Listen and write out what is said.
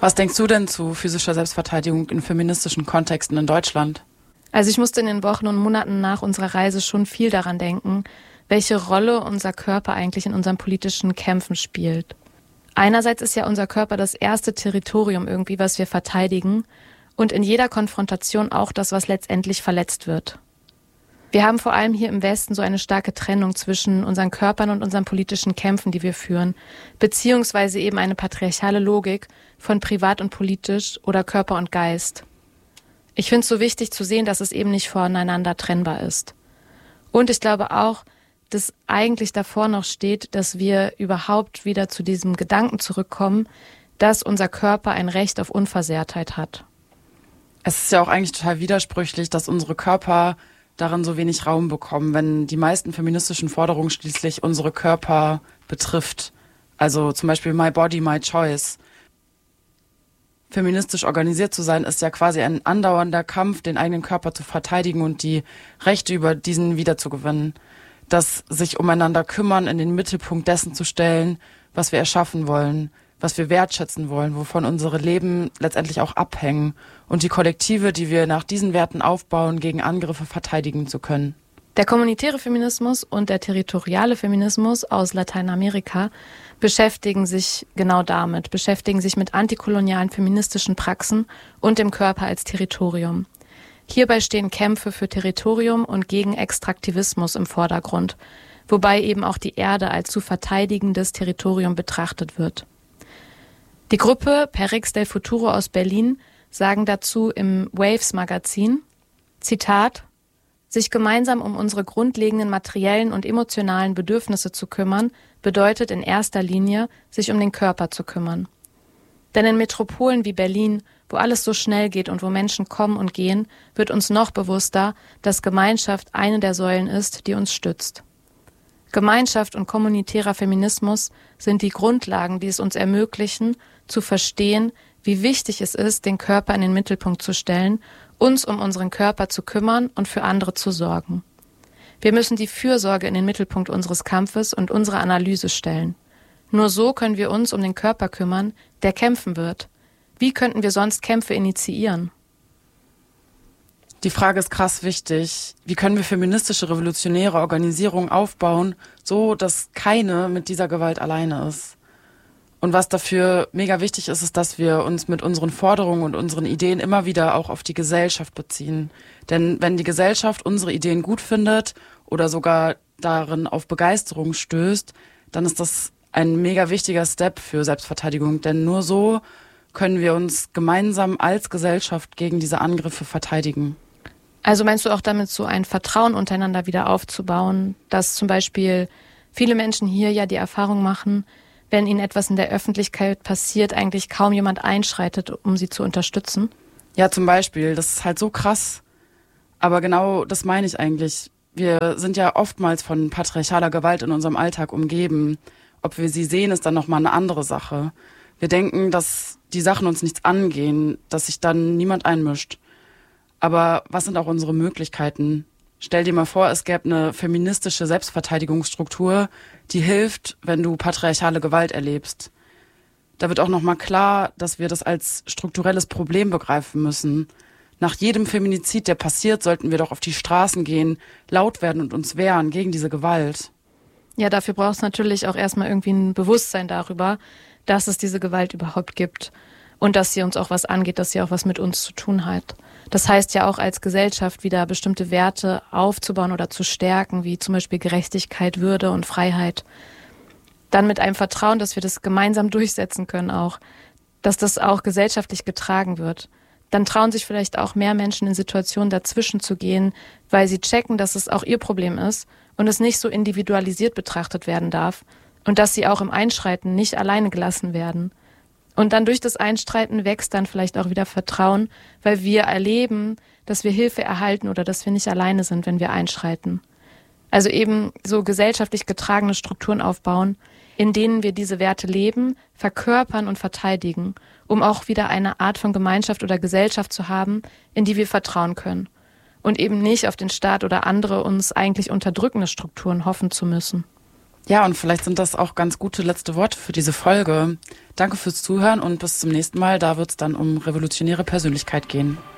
Was denkst du denn zu physischer Selbstverteidigung in feministischen Kontexten in Deutschland? Also ich musste in den Wochen und Monaten nach unserer Reise schon viel daran denken, welche Rolle unser Körper eigentlich in unseren politischen Kämpfen spielt. Einerseits ist ja unser Körper das erste Territorium irgendwie, was wir verteidigen und in jeder Konfrontation auch das, was letztendlich verletzt wird. Wir haben vor allem hier im Westen so eine starke Trennung zwischen unseren Körpern und unseren politischen Kämpfen, die wir führen, beziehungsweise eben eine patriarchale Logik von privat und politisch oder Körper und Geist. Ich finde es so wichtig zu sehen, dass es eben nicht voneinander trennbar ist. Und ich glaube auch, dass eigentlich davor noch steht, dass wir überhaupt wieder zu diesem Gedanken zurückkommen, dass unser Körper ein Recht auf Unversehrtheit hat. Es ist ja auch eigentlich total widersprüchlich, dass unsere Körper darin so wenig Raum bekommen, wenn die meisten feministischen Forderungen schließlich unsere Körper betrifft. Also zum Beispiel My Body, My Choice. Feministisch organisiert zu sein, ist ja quasi ein andauernder Kampf, den eigenen Körper zu verteidigen und die Rechte über diesen wiederzugewinnen. Das sich umeinander kümmern, in den Mittelpunkt dessen zu stellen, was wir erschaffen wollen, was wir wertschätzen wollen, wovon unsere Leben letztendlich auch abhängen und die Kollektive, die wir nach diesen Werten aufbauen, gegen Angriffe verteidigen zu können. Der kommunitäre Feminismus und der territoriale Feminismus aus Lateinamerika beschäftigen sich genau damit, beschäftigen sich mit antikolonialen feministischen Praxen und dem Körper als Territorium. Hierbei stehen Kämpfe für Territorium und gegen Extraktivismus im Vordergrund, wobei eben auch die Erde als zu verteidigendes Territorium betrachtet wird. Die Gruppe Perix del Futuro aus Berlin sagen dazu im Waves-Magazin, Zitat, sich gemeinsam um unsere grundlegenden materiellen und emotionalen Bedürfnisse zu kümmern, bedeutet in erster Linie, sich um den Körper zu kümmern. Denn in Metropolen wie Berlin, wo alles so schnell geht und wo Menschen kommen und gehen, wird uns noch bewusster, dass Gemeinschaft eine der Säulen ist, die uns stützt. Gemeinschaft und kommunitärer Feminismus sind die Grundlagen, die es uns ermöglichen, zu verstehen, wie wichtig es ist, den Körper in den Mittelpunkt zu stellen, uns um unseren Körper zu kümmern und für andere zu sorgen. Wir müssen die Fürsorge in den Mittelpunkt unseres Kampfes und unserer Analyse stellen. Nur so können wir uns um den Körper kümmern, der kämpfen wird. Wie könnten wir sonst Kämpfe initiieren? Die Frage ist krass wichtig. Wie können wir feministische revolutionäre Organisierungen aufbauen, so dass keine mit dieser Gewalt alleine ist? Und was dafür mega wichtig ist, ist, dass wir uns mit unseren Forderungen und unseren Ideen immer wieder auch auf die Gesellschaft beziehen. Denn wenn die Gesellschaft unsere Ideen gut findet oder sogar darin auf Begeisterung stößt, dann ist das ein mega wichtiger Step für Selbstverteidigung. Denn nur so können wir uns gemeinsam als Gesellschaft gegen diese Angriffe verteidigen. Also meinst du auch damit so ein Vertrauen untereinander wieder aufzubauen, dass zum Beispiel viele Menschen hier ja die Erfahrung machen, wenn ihnen etwas in der Öffentlichkeit passiert, eigentlich kaum jemand einschreitet, um sie zu unterstützen? Ja, zum Beispiel. Das ist halt so krass. Aber genau das meine ich eigentlich. Wir sind ja oftmals von patriarchaler Gewalt in unserem Alltag umgeben. Ob wir sie sehen, ist dann nochmal eine andere Sache. Wir denken, dass die Sachen uns nichts angehen, dass sich dann niemand einmischt. Aber was sind auch unsere Möglichkeiten? Stell dir mal vor, es gäbe eine feministische Selbstverteidigungsstruktur, die hilft, wenn du patriarchale Gewalt erlebst. Da wird auch nochmal klar, dass wir das als strukturelles Problem begreifen müssen. Nach jedem Feminizid, der passiert, sollten wir doch auf die Straßen gehen, laut werden und uns wehren gegen diese Gewalt. Ja, dafür braucht es natürlich auch erstmal irgendwie ein Bewusstsein darüber, dass es diese Gewalt überhaupt gibt und dass sie uns auch was angeht, dass sie auch was mit uns zu tun hat. Das heißt ja auch als Gesellschaft wieder bestimmte Werte aufzubauen oder zu stärken, wie zum Beispiel Gerechtigkeit, Würde und Freiheit. Dann mit einem Vertrauen, dass wir das gemeinsam durchsetzen können auch, dass das auch gesellschaftlich getragen wird. Dann trauen sich vielleicht auch mehr Menschen in Situationen dazwischen zu gehen, weil sie checken, dass es auch ihr Problem ist und es nicht so individualisiert betrachtet werden darf und dass sie auch im Einschreiten nicht alleine gelassen werden. Und dann durch das Einstreiten wächst dann vielleicht auch wieder Vertrauen, weil wir erleben, dass wir Hilfe erhalten oder dass wir nicht alleine sind, wenn wir einschreiten. Also eben so gesellschaftlich getragene Strukturen aufbauen, in denen wir diese Werte leben, verkörpern und verteidigen, um auch wieder eine Art von Gemeinschaft oder Gesellschaft zu haben, in die wir vertrauen können. Und eben nicht auf den Staat oder andere uns eigentlich unterdrückende Strukturen hoffen zu müssen. Ja, und vielleicht sind das auch ganz gute letzte Worte für diese Folge. Danke fürs Zuhören und bis zum nächsten Mal. Da wird es dann um revolutionäre Persönlichkeit gehen.